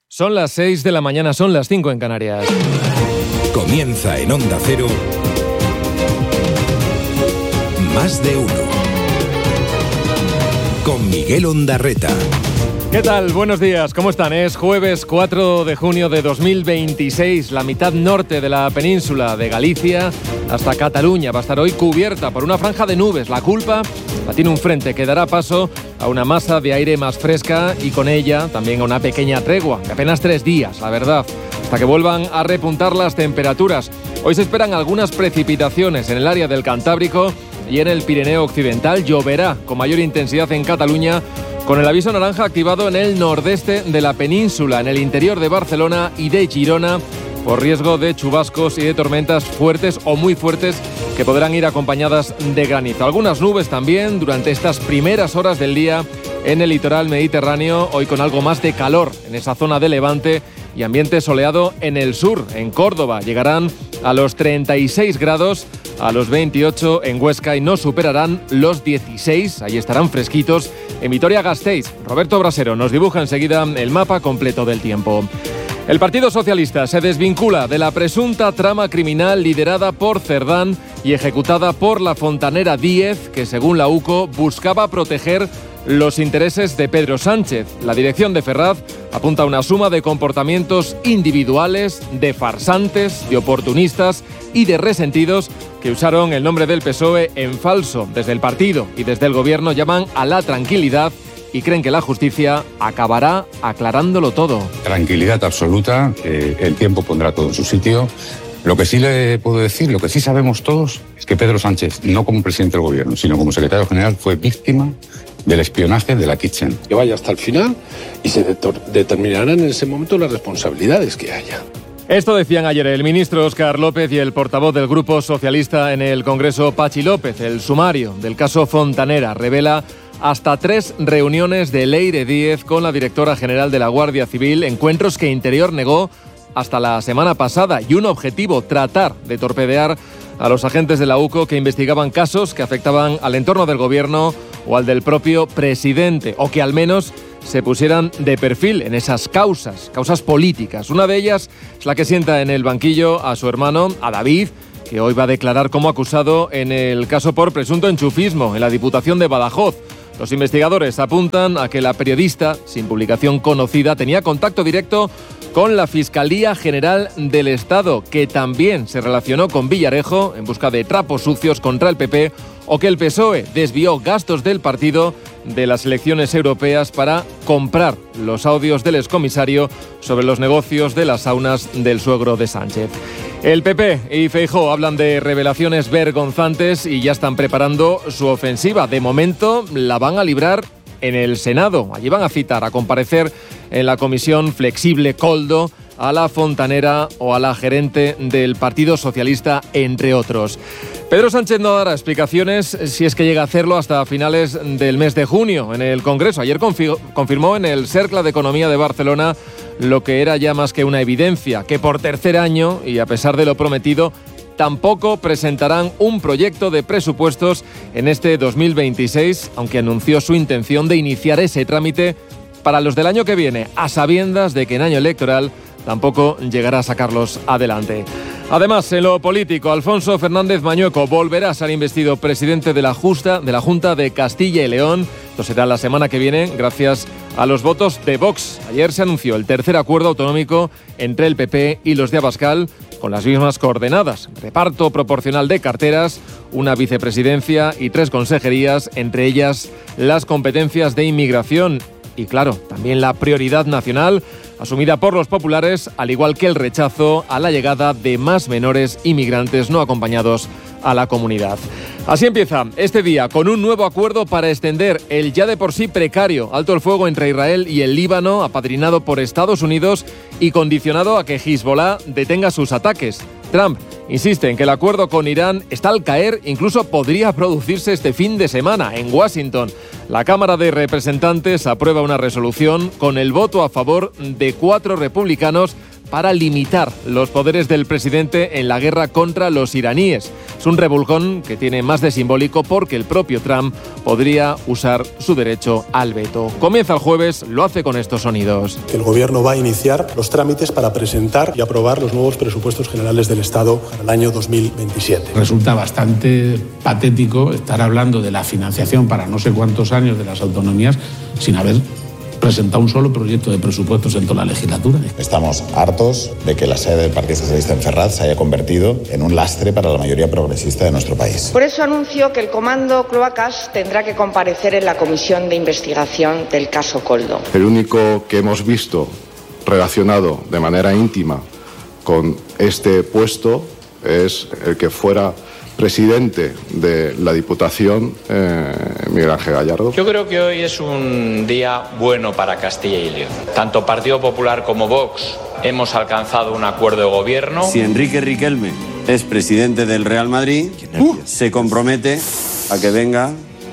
Son las 6 de la mañana, son las 5 en Canarias. Comienza en Onda Cero Más de Uno con Miguel Ondarreta. ¿Qué tal? Buenos días, ¿cómo están? Es jueves 4 de junio de 2026. La mitad norte de la península de Galicia hasta Cataluña va a estar hoy cubierta por una franja de nubes. La culpa la tiene un frente que dará paso a una masa de aire más fresca y con ella también a una pequeña tregua de apenas 3 días, la verdad, hasta que vuelvan a repuntar las temperaturas. Hoy se esperan algunas precipitaciones en el área del Cantábrico y en el Pirineo Occidental. Lloverá con mayor intensidad en Cataluña, con el aviso naranja activado en el nordeste de la península, en el interior de Barcelona y de Girona, por riesgo de chubascos y de tormentas fuertes o muy fuertes que podrán ir acompañadas de granizo. Algunas nubes también durante estas primeras horas del día en el litoral mediterráneo, hoy con algo más de calor en esa zona de Levante y ambiente soleado en el sur. En Córdoba llegarán a los 36 grados, a los 28 en Huesca y no superarán los 16, ahí estarán fresquitos en Vitoria-Gasteiz. Roberto Brasero nos dibuja enseguida el mapa completo del tiempo. El Partido Socialista se desvincula de la presunta trama criminal liderada por Cerdán y ejecutada por la fontanera Díez, que según la UCO buscaba proteger los intereses de Pedro Sánchez. La dirección de Ferraz apunta a una suma de comportamientos individuales, de farsantes, de oportunistas y de resentidos que usaron el nombre del PSOE en falso. Desde el partido y desde el gobierno llaman a la tranquilidad y creen que la justicia acabará aclarándolo todo. Tranquilidad absoluta, el tiempo pondrá todo en su sitio. Lo que sí le puedo decir, lo que sí sabemos todos, es que Pedro Sánchez, no como presidente del gobierno, sino como secretario general, fue víctima del espionaje de la Kitchen. Que vaya hasta el final y se determinarán en ese momento las responsabilidades que haya. Esto decían ayer el ministro Óscar López y el portavoz del Grupo Socialista en el Congreso, Pachi López. El sumario del caso Fontanera revela hasta 3 reuniones de Leire Díez con la directora general de la Guardia Civil, encuentros que Interior negó hasta la semana pasada, y un objetivo: tratar de torpedear a los agentes de la UCO que investigaban casos que afectaban al entorno del gobierno o al del propio presidente, o que al menos se pusieran de perfil en esas causas políticas. Una de ellas es la que sienta en el banquillo a su hermano, a David, que hoy va a declarar como acusado en el caso por presunto enchufismo en la Diputación de Badajoz. Los investigadores apuntan a que la periodista, sin publicación conocida, tenía contacto directo con la Fiscalía General del Estado, que también se relacionó con Villarejo en busca de trapos sucios contra el PP, o que el PSOE desvió gastos del partido de las elecciones europeas para comprar los audios del excomisario sobre los negocios de las saunas del suegro de Sánchez. El PP y Feijóo hablan de revelaciones vergonzantes y ya están preparando su ofensiva. De momento la van a librar en el Senado. Allí van a citar a comparecer en la comisión flexible Coldo a la fontanera o a la gerente del Partido Socialista, entre otros. Pedro Sánchez no dará explicaciones, si es que llega a hacerlo, hasta finales del mes de junio en el Congreso. Ayer confirmó en el Cercle de Economía de Barcelona lo que era ya más que una evidencia, que por tercer año, y a pesar de lo prometido, tampoco presentarán un proyecto de presupuestos en este 2026, aunque anunció su intención de iniciar ese trámite para los del año que viene, a sabiendas de que en año electoral tampoco llegará a sacarlos adelante. Además, en lo político, Alfonso Fernández Mañueco volverá a ser investido presidente de la Junta de Castilla y León. Esto será la semana que viene, gracias a los votos de Vox. Ayer se anunció el tercer acuerdo autonómico entre el PP y los de Abascal, con las mismas coordenadas: reparto proporcional de carteras, una vicepresidencia y 3 consejerías, entre ellas las competencias de inmigración. Y claro, también la prioridad nacional asumida por los populares, al igual que el rechazo a la llegada de más menores inmigrantes no acompañados a la comunidad. Así empieza este día, con un nuevo acuerdo para extender el ya de por sí precario alto el fuego entre Israel y el Líbano, apadrinado por Estados Unidos y condicionado a que Hezbollah detenga sus ataques. Trump insiste en que el acuerdo con Irán está al caer, incluso podría producirse este fin de semana en Washington. La Cámara de Representantes aprueba una resolución con el voto a favor de 4 republicanos para limitar los poderes del presidente en la guerra contra los iraníes. Es un revolcón que tiene más de simbólico porque el propio Trump podría usar su derecho al veto. Comienza el jueves, lo hace con estos sonidos. El Gobierno va a iniciar los trámites para presentar y aprobar los nuevos presupuestos generales del Estado para el año 2027. Resulta bastante patético estar hablando de la financiación para no sé cuántos años de las autonomías sin haber presentado un solo proyecto de presupuestos en toda la legislatura. Estamos hartos de que la sede del Partido Socialista en Ferraz se haya convertido en un lastre para la mayoría progresista de nuestro país. Por eso anuncio que el Comando Cloacas tendrá que comparecer en la comisión de investigación del caso Koldo. El único que hemos visto relacionado de manera íntima con este puesto es el que fuera presidente de la Diputación, Miguel Ángel Gallardo. Yo creo que hoy es un día bueno para Castilla y León. Tanto Partido Popular como Vox hemos alcanzado un acuerdo de gobierno. Si Enrique Riquelme es presidente del Real Madrid, se compromete a que venga.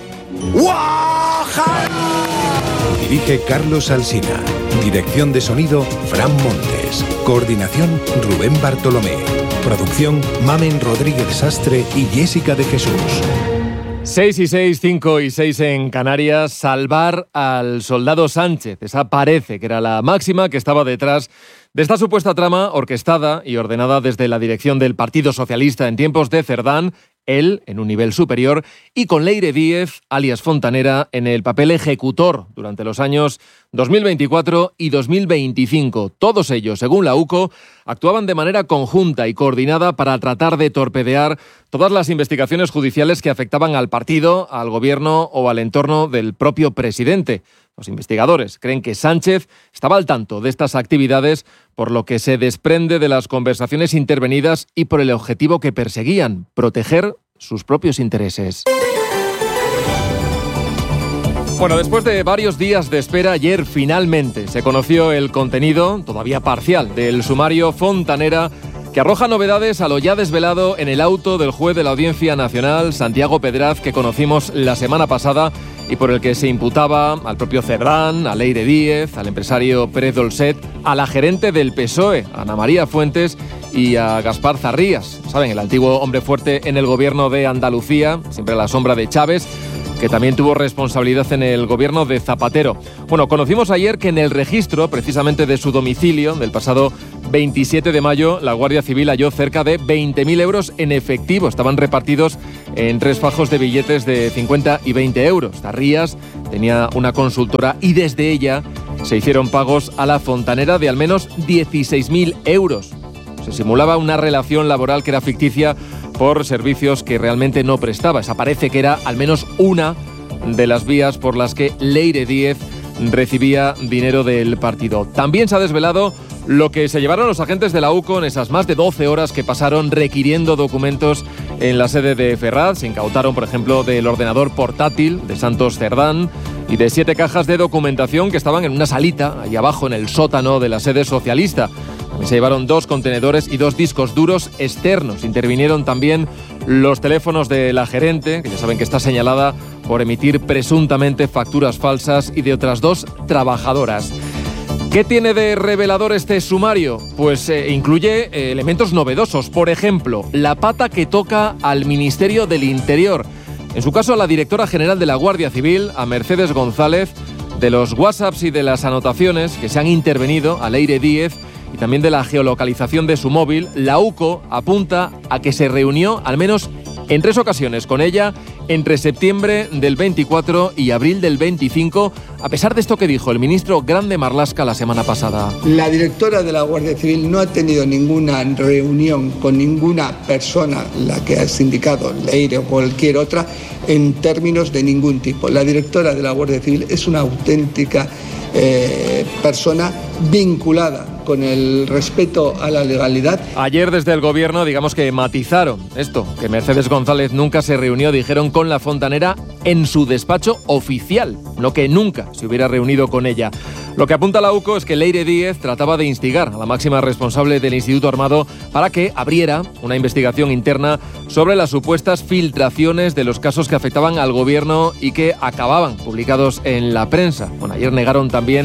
Dirige Carlos Alsina. Dirección de sonido, Fran Montes. Coordinación, Rubén Bartolomé. Producción, Mamen Rodríguez Sastre y Jessica de Jesús. 6 y 6, 5 y 6 en Canarias. Salvar al soldado Sánchez. Esa parece que era la máxima que estaba detrás de esta supuesta trama orquestada y ordenada desde la dirección del Partido Socialista en tiempos de Cerdán, él en un nivel superior, y con Leire Díez, alias Fontanera, en el papel ejecutor durante los años 2024 y 2025. Todos ellos, según la UCO, actuaban de manera conjunta y coordinada para tratar de torpedear todas las investigaciones judiciales que afectaban al partido, al gobierno o al entorno del propio presidente. Los investigadores creen que Sánchez estaba al tanto de estas actividades, por lo que se desprende de las conversaciones intervenidas y por el objetivo que perseguían, proteger sus propios intereses. Bueno, después de varios días de espera, ayer finalmente se conoció el contenido, todavía parcial, del sumario Fontanera, que arroja novedades a lo ya desvelado en el auto del juez de la Audiencia Nacional, Santiago Pedraz, que conocimos la semana pasada y por el que se imputaba al propio Cerdán, a Leire Díez, al empresario Pérez Dolcet, a la gerente del PSOE, Ana María Fuentes, y a Gaspar Zarrías, ¿saben? El antiguo hombre fuerte en el gobierno de Andalucía, siempre a la sombra de Chávez, que también tuvo responsabilidad en el gobierno de Zapatero. Bueno, conocimos ayer que en el registro, precisamente de su domicilio, del pasado 27 de mayo, la Guardia Civil halló cerca de 20.000 euros en efectivo. Estaban repartidos en 3 fajos de billetes de 50 y 20 euros. Zarrías tenía una consultora y desde ella se hicieron pagos a la Fontanera de al menos 16.000 euros. Se simulaba una relación laboral que era ficticia por servicios que realmente no prestaba. Esa parece que era al menos una de las vías por las que Leire Díez recibía dinero del partido. También se ha desvelado lo que se llevaron los agentes de la UCO en esas más de 12 horas que pasaron requiriendo documentos en la sede de Ferraz. Se incautaron, por ejemplo, del ordenador portátil de Santos Cerdán y de 7 cajas de documentación que estaban en una salita ahí abajo en el sótano de la sede socialista. También se llevaron 2 contenedores y 2 discos duros externos. Intervinieron también los teléfonos de la gerente, que ya saben que está señalada por emitir presuntamente facturas falsas, y de otras 2 trabajadoras. ¿Qué tiene de revelador este sumario? Pues incluye elementos novedosos. Por ejemplo, la pata que toca al Ministerio del Interior. En su caso, a la directora general de la Guardia Civil, a Mercedes González, de los WhatsApps y de las anotaciones que se han intervenido a Leire Díez y también de la geolocalización de su móvil, la UCO apunta a que se reunió al menos en 3 ocasiones con ella entre septiembre del 24 y abril del 25, a pesar de esto que dijo el ministro Grande Marlaska la semana pasada. La directora de la Guardia Civil no ha tenido ninguna reunión con ninguna persona, la que has indicado, Leire o cualquier otra, en términos de ningún tipo. La directora de la Guardia Civil es una auténtica persona vinculada con el respeto a la legalidad. Ayer desde el gobierno, digamos que matizaron esto, que Mercedes González nunca se reunió, dijeron, con la Fontanera en su despacho oficial, no que nunca se hubiera reunido con ella. Lo que apunta la UCO es que Leire Díez trataba de instigar a la máxima responsable del Instituto Armado para que abriera una investigación interna sobre las supuestas filtraciones de los casos que afectaban al gobierno y que acababan publicados en la prensa. Bueno, ayer negaron también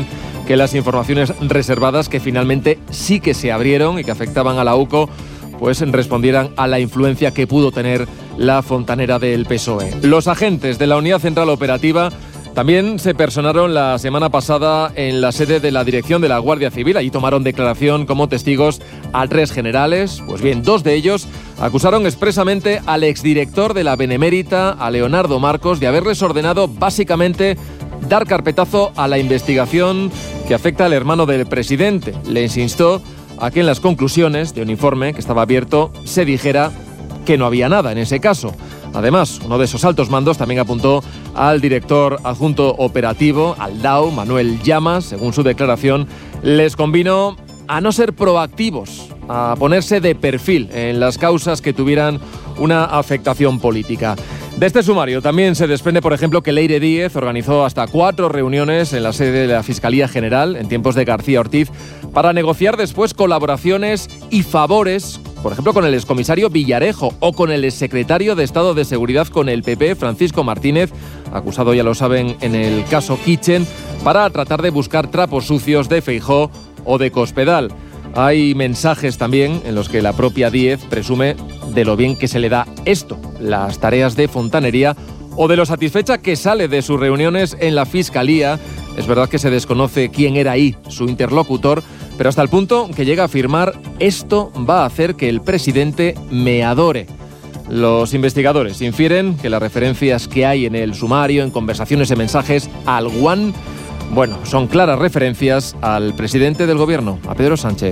que las informaciones reservadas, que finalmente sí que se abrieron y que afectaban a la UCO, pues respondieran a la influencia que pudo tener la fontanera del PSOE. Los agentes de la Unidad Central Operativa también se personaron la semana pasada en la sede de la Dirección de la Guardia Civil. Allí tomaron declaración como testigos a 3 generales. Pues bien, 2 de ellos acusaron expresamente al exdirector de la Benemérita, a Leonardo Marcos, de haberles ordenado básicamente dar carpetazo a la investigación que afecta al hermano del presidente. Les instó a que en las conclusiones de un informe que estaba abierto se dijera que no había nada en ese caso. Además, uno de esos altos mandos también apuntó al director adjunto operativo, al DAO, Manuel Llamas. Según su declaración, les convino a no ser proactivos, a ponerse de perfil en las causas que tuvieran una afectación política. De este sumario también se desprende, por ejemplo, que Leire Díez organizó hasta 4 reuniones en la sede de la Fiscalía General en tiempos de García Ortiz para negociar después colaboraciones y favores, por ejemplo, con el excomisario Villarejo o con el exsecretario de Estado de Seguridad con el PP, Francisco Martínez, acusado, ya lo saben, en el caso Kitchen, para tratar de buscar trapos sucios de Feijóo o de Cospedal. Hay mensajes también en los que la propia Díez presume de lo bien que se le da esto, las tareas de fontanería, o de lo satisfecha que sale de sus reuniones en la Fiscalía. Es verdad que se desconoce quién era ahí su interlocutor, pero hasta el punto que llega a afirmar: esto va a hacer que el presidente me adore. Los investigadores infieren que las referencias que hay en el sumario, en conversaciones y mensajes al One, bueno, son claras referencias al presidente del gobierno, a Pedro Sánchez.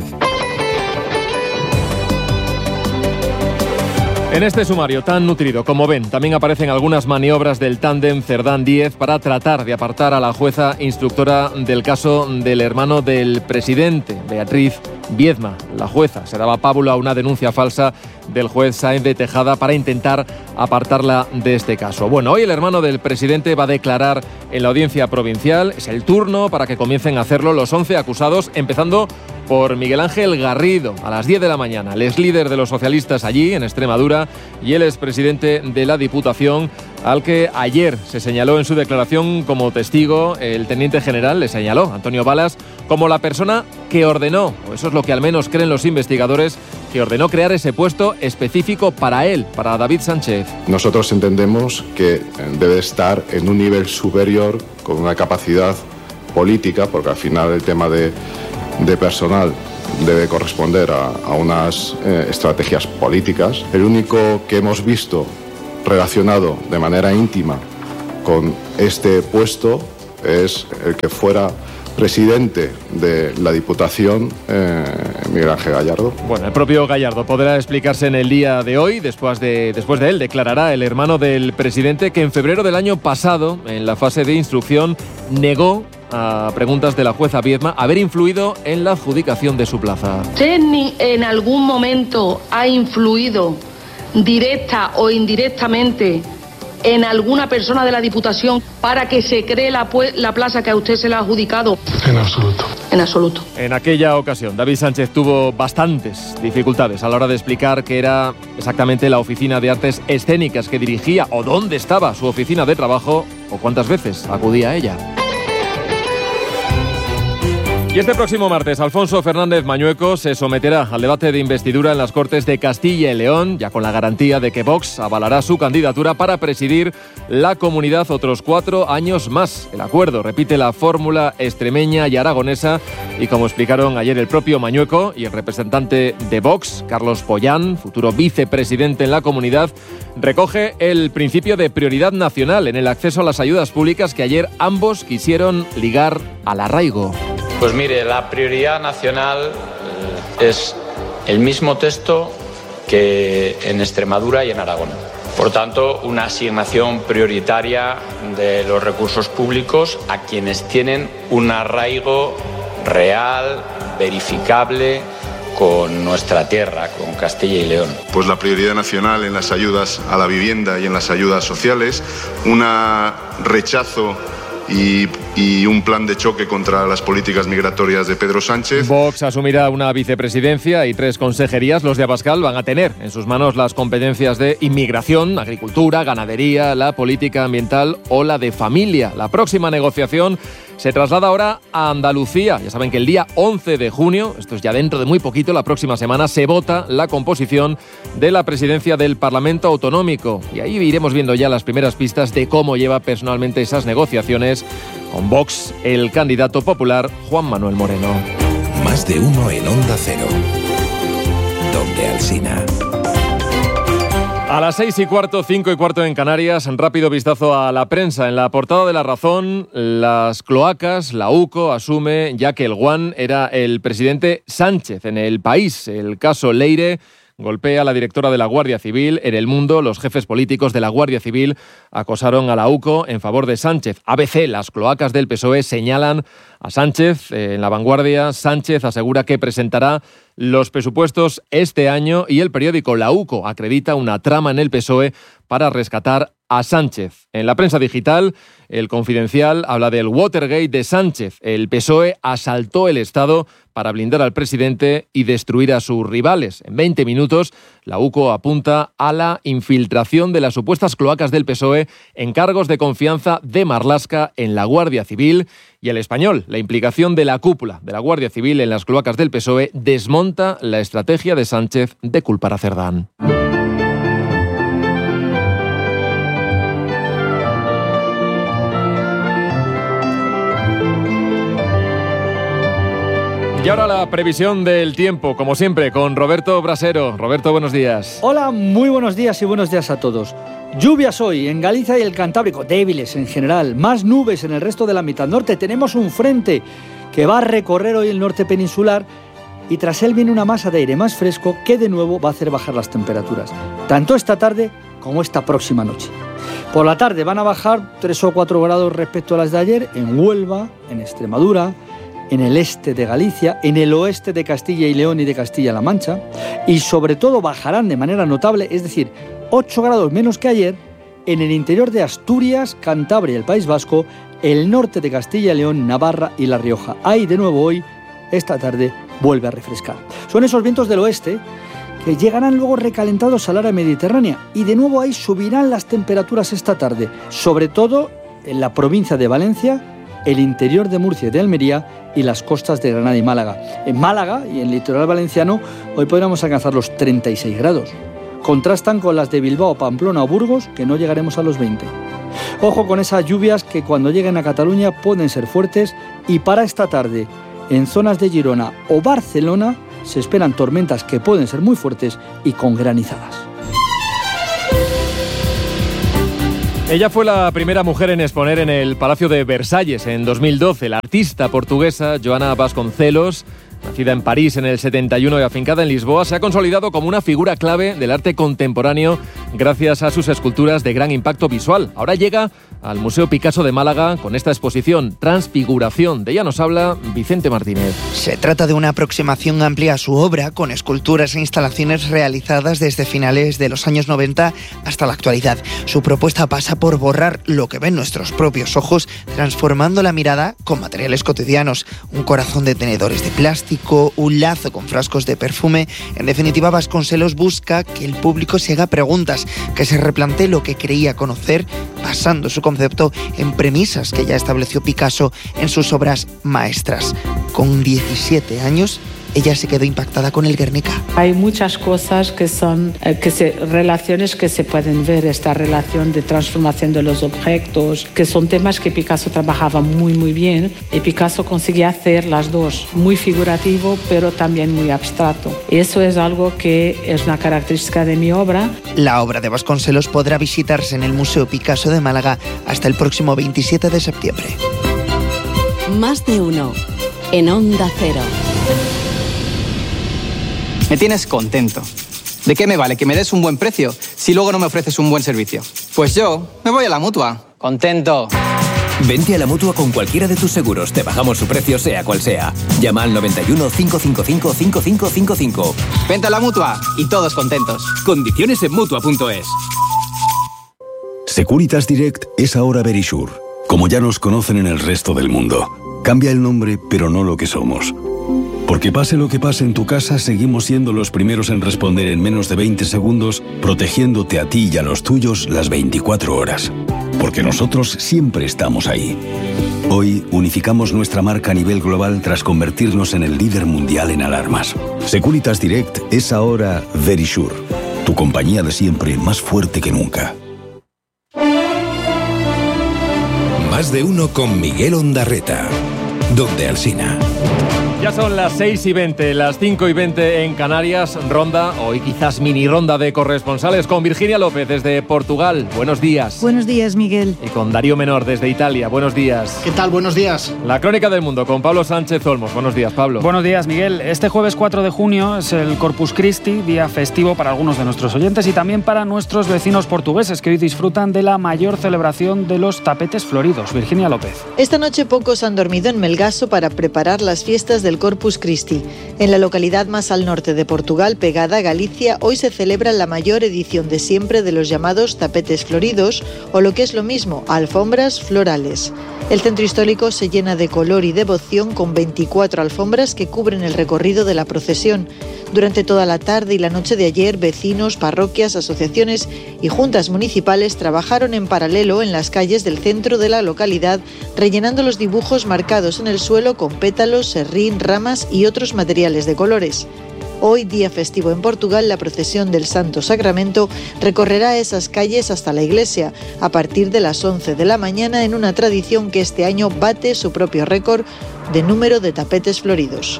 En este sumario tan nutrido, como ven, también aparecen algunas maniobras del tándem Cerdán-Díez para tratar de apartar a la jueza instructora del caso del hermano del presidente, Beatriz Viedma. La jueza se daba pábulo a una denuncia falsa del juez Sáenz de Tejada para intentar apartarla de este caso. Bueno, hoy el hermano del presidente va a declarar en la audiencia provincial. Es el turno para que comiencen a hacerlo los 11 acusados, empezando por Miguel Ángel Garrido, a las 10 de la mañana. El ex líder de los socialistas allí, en Extremadura, y el expresidente de la Diputación, al que ayer se señaló en su declaración como testigo. El teniente general le señaló, Antonio Balas, como la persona que ordenó, o eso es lo que al menos creen los investigadores, que ordenó crear ese puesto específico para él, para David Sánchez. Nosotros entendemos que debe estar en un nivel superior, con una capacidad política, porque al final el tema de personal debe corresponder a unas estrategias políticas. El único que hemos visto relacionado de manera íntima con este puesto es el que fuera presidente de la Diputación, Miguel Ángel Gallardo. Bueno, el propio Gallardo podrá explicarse en el día de hoy. Después de él declarará el hermano del presidente, que en febrero del año pasado, en la fase de instrucción, negó a preguntas de la jueza Viedma haber influido en la adjudicación de su plaza. ¿Usted en algún momento ha influido directa o indirectamente en alguna persona de la Diputación para que se cree la plaza que a usted se le ha adjudicado? En absoluto. En absoluto. En aquella ocasión, David Sánchez tuvo bastantes dificultades a la hora de explicar qué era exactamente la Oficina de Artes Escénicas que dirigía, o dónde estaba su oficina de trabajo, o cuántas veces acudía a ella. Y este próximo martes, Alfonso Fernández Mañueco se someterá al debate de investidura en las Cortes de Castilla y León, ya con la garantía de que Vox avalará su candidatura para presidir la comunidad otros 4 años más. El acuerdo repite la fórmula extremeña y aragonesa, y como explicaron ayer el propio Mañueco y el representante de Vox, Carlos Pollán, futuro vicepresidente en la comunidad, recoge el principio de prioridad nacional en el acceso a las ayudas públicas que ayer ambos quisieron ligar al arraigo. Pues mire, la prioridad nacional es el mismo texto que en Extremadura y en Aragón. Por tanto, una asignación prioritaria de los recursos públicos a quienes tienen un arraigo real, verificable, con nuestra tierra, con Castilla y León. Pues la prioridad nacional en las ayudas a la vivienda y en las ayudas sociales, un rechazo y un plan de choque contra las políticas migratorias de Pedro Sánchez. Vox asumirá una vicepresidencia y 3 consejerías. Los de Abascal van a tener en sus manos las competencias de inmigración, agricultura, ganadería, la política ambiental o la de familia. La próxima negociación se traslada ahora a Andalucía. Ya saben que el día 11 de junio, esto es ya dentro de muy poquito, la próxima semana, se vota la composición de la presidencia del Parlamento Autonómico. Y ahí iremos viendo ya las primeras pistas de cómo lleva personalmente esas negociaciones con Vox, el candidato popular Juan Manuel Moreno. Más de uno en Onda Cero. Donde Alsina. A las 6:15, 5:15 en Canarias, rápido vistazo a la prensa. En la portada de La Razón, las cloacas, la UCO asume ya que el guan era el presidente Sánchez. En El País, el caso Leire golpea a la directora de la Guardia Civil. En El Mundo, los jefes políticos de la Guardia Civil acosaron a la UCO en favor de Sánchez. ABC, las cloacas del PSOE señalan a Sánchez. En La Vanguardia, Sánchez asegura que presentará los presupuestos este año y el periódico La UCO acredita una trama en el PSOE para rescatar a Sánchez. En la prensa digital, El Confidencial habla del Watergate de Sánchez. El PSOE asaltó el Estado para blindar al presidente y destruir a sus rivales. En 20 minutos, la UCO apunta a la infiltración de las supuestas cloacas del PSOE en cargos de confianza de Marlaska en la Guardia Civil. Y El Español, la implicación de la cúpula de la Guardia Civil en las cloacas del PSOE desmonta la estrategia de Sánchez de culpar a Cerdán. Y ahora la previsión del tiempo, como siempre, con Roberto Brasero. Roberto, buenos días. Hola, muy buenos días y buenos días a todos. Lluvias hoy en Galicia y el Cantábrico, débiles en general. Más nubes en el resto de la mitad norte. Tenemos un frente que va a recorrer hoy el norte peninsular y tras él viene una masa de aire más fresco que de nuevo va a hacer bajar las temperaturas, tanto esta tarde como esta próxima noche. Por la tarde van a bajar 3 o 4 grados respecto a las de ayer en Huelva, en Extremadura, en el este de Galicia, en el oeste de Castilla y León y de Castilla-La Mancha, y sobre todo bajarán de manera notable, es decir, 8 grados menos que ayer, en el interior de Asturias, Cantabria y el País Vasco, el norte de Castilla y León, Navarra y La Rioja. Ahí de nuevo hoy, esta tarde, vuelve a refrescar. Son esos vientos del oeste que llegarán luego recalentados al área mediterránea y de nuevo ahí subirán las temperaturas esta tarde, sobre todo en la provincia de Valencia, el interior de Murcia y de Almería y las costas de Granada y Málaga. En Málaga y en el litoral valenciano hoy podríamos alcanzar los 36 grados. Contrastan con las de Bilbao, Pamplona o Burgos, que no llegaremos a los 20. Ojo con esas lluvias que cuando lleguen a Cataluña pueden ser fuertes y para esta tarde en zonas de Girona o Barcelona se esperan tormentas que pueden ser muy fuertes y con granizadas. Ella fue la primera mujer en exponer en el Palacio de Versalles en 2012. La artista portuguesa Joana Vasconcelos, nacida en París en el 71 y afincada en Lisboa, se ha consolidado como una figura clave del arte contemporáneo gracias a sus esculturas de gran impacto visual. Ahora llega al Museo Picasso de Málaga con esta exposición Transfiguración. De ella nos habla Vicente Martínez. Se trata de una aproximación amplia a su obra, con esculturas e instalaciones realizadas desde finales de los años 90 hasta la actualidad. Su propuesta pasa por borrar lo que ven nuestros propios ojos, transformando la mirada con materiales cotidianos, un corazón de tenedores de plástico, un lazo con frascos de perfume. En definitiva, Vasconcelos busca que el público se haga preguntas, que se replantee lo que creía conocer, basando su concepto en premisas que ya estableció Picasso en sus obras maestras. Con 17 años, ella se quedó impactada con el Guernica. Hay muchas cosas que son relaciones que se pueden ver, esta relación de transformación de los objetos, que son temas que Picasso trabajaba muy bien, y Picasso conseguía hacer las dos, muy figurativo pero también muy abstracto. Eso es algo que es una característica de mi obra. La obra de Vasconcelos podrá visitarse en el Museo Picasso de Málaga hasta el próximo 27 de septiembre. Más de uno en Onda Cero. Me tienes contento. ¿De qué me vale que me des un buen precio si luego no me ofreces un buen servicio? Pues yo me voy a la Mutua. Contento. Vente a la Mutua con cualquiera de tus seguros. Te bajamos su precio sea cual sea. Llama al 91 555 5555. Vente a la Mutua y todos contentos. Condiciones en Mutua.es. Securitas Direct es ahora Verisure. Como ya nos conocen en el resto del mundo. Cambia el nombre, pero no lo que somos. Porque pase lo que pase en tu casa, seguimos siendo los primeros en responder en menos de 20 segundos, protegiéndote a ti y a los tuyos las 24 horas. Porque nosotros siempre estamos ahí. Hoy unificamos nuestra marca a nivel global tras convertirnos en el líder mundial en alarmas. Securitas Direct es ahora Verisure, tu compañía de siempre más fuerte que nunca. Más de uno con Miguel Ondarreta. Donde Alsina. Ya son las 6:20, las 5:20 en Canarias. Ronda, hoy quizás mini ronda de corresponsales con Virginia López desde Portugal. Buenos días. Buenos días, Miguel. Y con Darío Menor desde Italia. Buenos días. ¿Qué tal? Buenos días. La crónica del mundo con Pablo Sánchez Olmos. Buenos días, Pablo. Buenos días, Miguel. Este jueves 4 de junio es el Corpus Christi, día festivo para algunos de nuestros oyentes y también para nuestros vecinos portugueses que hoy disfrutan de la mayor celebración de los tapetes floridos. Virginia López. Esta noche pocos han dormido en Melgaço para preparar las fiestas del Corpus Christi. En la localidad más al norte de Portugal, pegada a Galicia, hoy se celebra la mayor edición de siempre de los llamados tapetes floridos, o lo que es lo mismo, alfombras florales. El centro histórico se llena de color y devoción con 24 alfombras que cubren el recorrido de la procesión. Durante toda la tarde y la noche de ayer, vecinos, parroquias, asociaciones y juntas municipales trabajaron en paralelo en las calles del centro de la localidad, rellenando los dibujos marcados en el suelo con pétalos, serrín, ramas y otros materiales de colores. Hoy, día festivo en Portugal, la procesión del Santo Sacramento recorrerá esas calles hasta la iglesia a partir de las 11 de la mañana en una tradición que este año bate su propio récord de número de tapetes floridos.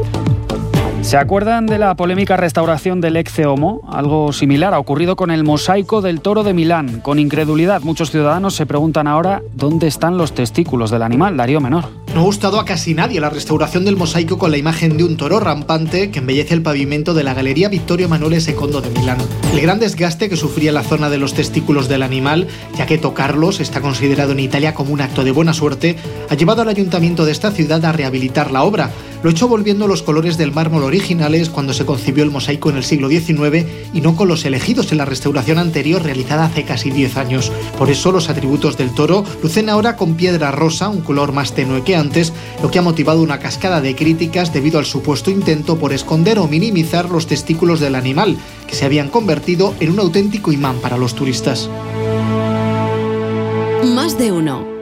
¿Se acuerdan de la polémica restauración del Ecce Homo? Algo similar ha ocurrido con el mosaico del Toro de Milán. Con incredulidad, muchos ciudadanos se preguntan ahora dónde están los testículos del animal. Darío Menor. No ha gustado a casi nadie la restauración del mosaico con la imagen de un toro rampante que embellece el pavimento de la Galería Vittorio Emanuele II de Milán. El gran desgaste que sufría la zona de los testículos del animal, ya que tocarlos está considerado en Italia como un acto de buena suerte, ha llevado al ayuntamiento de esta ciudad a rehabilitar la obra. Lo ha hecho volviendo los colores del mármol originales cuando se concibió el mosaico en el siglo XIX y no con los elegidos en la restauración anterior realizada hace casi 10 años. Por eso los atributos del toro lucen ahora con piedra rosa, un color más tenue que antes, lo que ha motivado una cascada de críticas debido al supuesto intento por esconder o minimizar los testículos del animal, que se habían convertido en un auténtico imán para los turistas. Más de uno.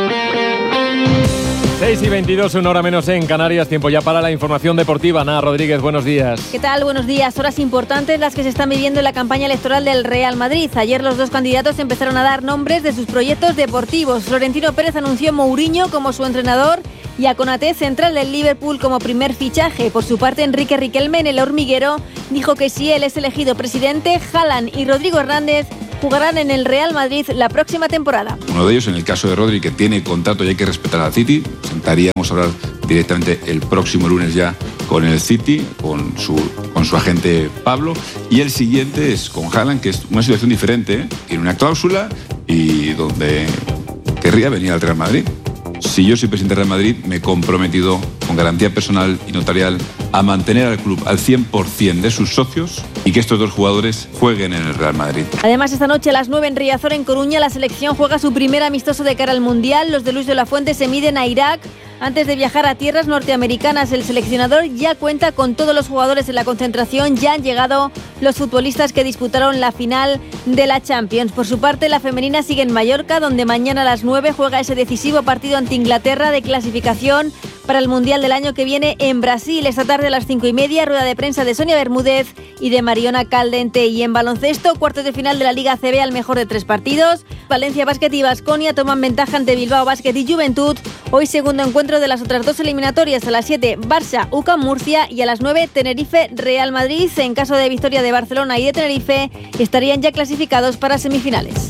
6:22, una hora menos en Canarias. Tiempo ya para la información deportiva. Ana Rodríguez, buenos días. ¿Qué tal? Buenos días. Horas importantes las que se están viviendo en la campaña electoral del Real Madrid. Ayer los dos candidatos empezaron a dar nombres de sus proyectos deportivos. Florentino Pérez anunció a Mourinho como su entrenador y a Konaté, central del Liverpool, como primer fichaje. Por su parte, Enrique Riquelme, en El Hormiguero, dijo que si él es elegido presidente, Haaland y Rodrigo Hernández jugarán en el Real Madrid la próxima temporada. Uno de ellos, en el caso de Rodri, que tiene contrato y hay que respetar al City, sentaríamos a hablar directamente el próximo lunes ya con el City, con su agente Pablo, y el siguiente es con Haaland, que es una situación diferente, tiene una cláusula y donde querría venir al Real Madrid. Si yo soy presidente del Real Madrid, me he comprometido con garantía personal y notarial a mantener al club al 100% de sus socios y que estos dos jugadores jueguen en el Real Madrid. Además, esta noche a las 9 en Riazor, en Coruña, la selección juega su primer amistoso de cara al Mundial. Los de Luis de la Fuente se miden a Irak. Antes de viajar a tierras norteamericanas, el seleccionador ya cuenta con todos los jugadores en la concentración. Ya han llegado los futbolistas que disputaron la final de la Champions. Por su parte, la femenina sigue en Mallorca, donde mañana a las 9 juega ese decisivo partido ante Inglaterra de clasificación para el Mundial del año que viene en Brasil. Esta tarde a las 5:30, rueda de prensa de Sonia Bermúdez y de Mariona Caldente. Y en baloncesto, cuartos de final de la Liga ACB al mejor de 3 partidos. Valencia Basket y Baskonia toman ventaja ante Bilbao Basket y Juventud. Hoy segundo encuentro de las otras dos eliminatorias. A las 7, Barça UCAM Murcia, y a las 9, Tenerife Real Madrid. En caso de victoria de Barcelona y de Tenerife, estarían ya clasificados para semifinales.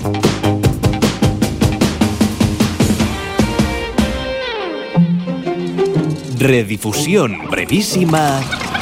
Redifusión brevísima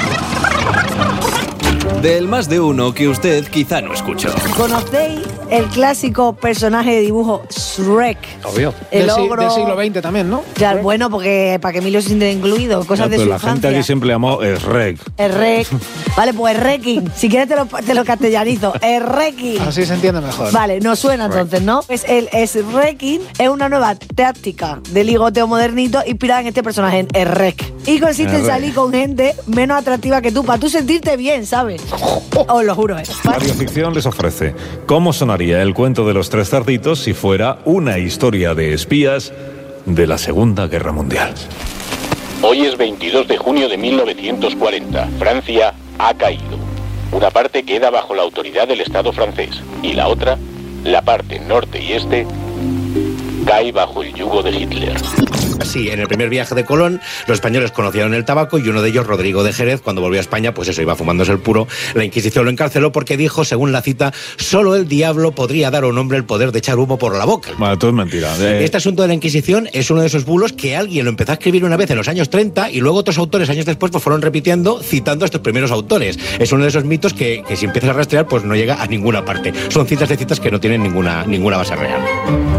del Más de Uno que usted quizá no escuchó. ¿Conocéis el clásico personaje de dibujo Shrek? Obvio. El del ogro... siglo XX también, ¿no? Ya, bueno, porque para que Emilio se sienta incluido, cosas de su la infancia. gente aquí siempre llamó Shrek. Shrek. Vale, pues Shrek. Si quieres te lo castellanizo. Shrek. Así se entiende mejor. Vale, nos suena entonces, ¿no? Pues el Shrek es una nueva táctica de ligoteo modernito inspirada en este personaje, en Shrek. Y consiste en salir con gente menos atractiva que tú, para tú sentirte bien, ¿sabes? Os lo juro, Radio Ficción les ofrece ¿cómo sonaría el cuento de los 3 cerditos si fuera una historia de espías de la Segunda Guerra Mundial. Hoy es 22 de junio de 1940. Francia ha caído. Una parte queda bajo la autoridad del Estado francés y la otra, la parte norte y este, cae bajo el yugo de Hitler. Sí, en el primer viaje de Colón, los españoles conocieron el tabaco y uno de ellos, Rodrigo de Jerez, cuando volvió a España, pues eso, iba fumándose el puro. La Inquisición lo encarceló porque dijo, según la cita, solo el diablo podría dar a un hombre el poder de echar humo por la boca. Bueno, todo es mentira. Este asunto de la Inquisición es uno de esos bulos que alguien lo empezó a escribir una vez en los años 30 y luego otros autores años después pues fueron repitiendo, citando a estos primeros autores. Es uno de esos mitos que si empiezas a rastrear pues no llega a ninguna parte. Son citas de citas que no tienen ninguna base real.